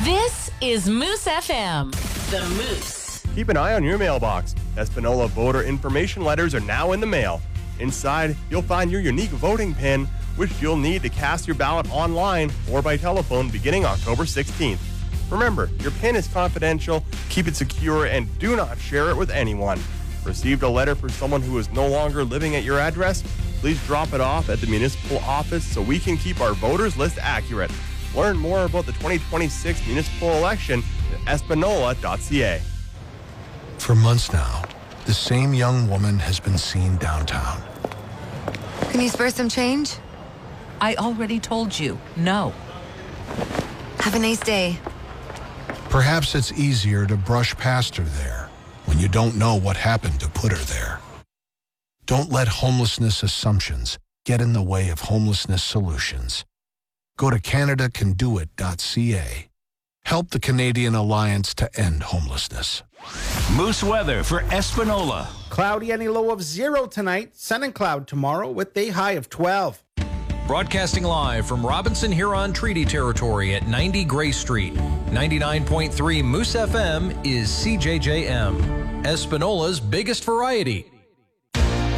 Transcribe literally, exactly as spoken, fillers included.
This is Moose F M. The Moose. Keep an eye on your mailbox. Espanola voter information letters are now in the mail. Inside, you'll find your unique voting pin, which you'll need to cast your ballot online or by telephone beginning October sixteenth. Remember, your pin is confidential, keep it secure, and do not share it with anyone. Received a letter for someone who is no longer living at your address? Please drop it off at the municipal office so we can keep our voters list accurate. Learn more about the twenty twenty-six municipal election at espanola dot c a. For months now, the same young woman has been seen downtown. Can you spare some change? I already told you, no. Have a nice day. Perhaps it's easier to brush past her there when you don't know what happened to put her there. Don't let homelessness assumptions get in the way of homelessness solutions. Go to canada can do it dot c a. Help the Canadian Alliance to End Homelessness. Moose weather for Espanola. Cloudy and a low of zero tonight. Sun and cloud tomorrow with a high of twelve. Broadcasting live from Robinson Huron Treaty Territory at ninety Gray Street. ninety-nine point three Moose F M is C J J M, Espanola's biggest variety.